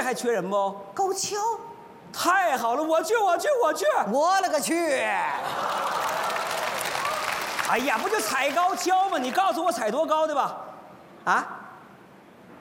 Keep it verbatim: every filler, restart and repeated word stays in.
还缺人不？ 高跷， 太好了，我去，我去，我去！ 我勒个去！ 哎呀，不就踩高跷吗？你告诉我踩多高的吧？啊？